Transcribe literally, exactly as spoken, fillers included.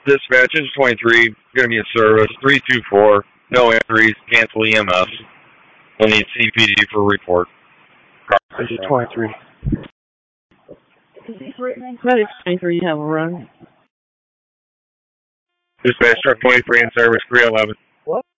Dispatch, engine twenty-three, going to be in service. three two four, no entries, cancel E M S. We'll need C P D for report. Engine twenty-three. Medic twenty-three, have a run. Dispatch, truck twenty-three in service, three eleven. What?